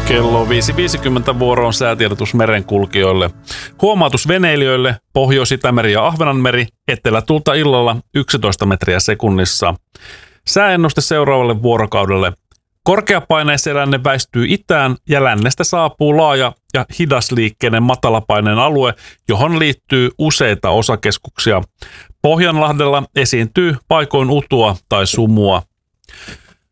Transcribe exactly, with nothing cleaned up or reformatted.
Kello viisi viisikymmentä vuoroon säätiedotus merenkulkijoille. Huomautus veneilijöille, Pohjois-Itämeri ja Ahvenanmeri, etelätuulta illalla yksitoista metriä sekunnissa. Sääennuste seuraavalle vuorokaudelle. Korkeapaineiselänne väistyy itään ja lännestä saapuu laaja ja hidasliikkeinen matalapaineen alue, johon liittyy useita osakeskuksia. Pohjanlahdella esiintyy paikoin utua tai sumua.